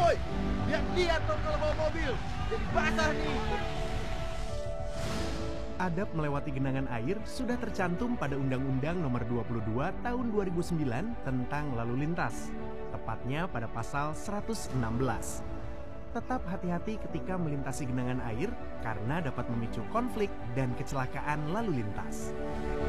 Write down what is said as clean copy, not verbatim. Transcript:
Woi, lihat dong kalau bawa mobil. Jadi basah nih. Adab melewati genangan air sudah tercantum pada Undang-Undang Nomor 22 Tahun 2009 tentang lalu lintas, tepatnya pada pasal 116. Tetap hati-hati ketika melintasi genangan air karena dapat memicu konflik dan kecelakaan lalu lintas.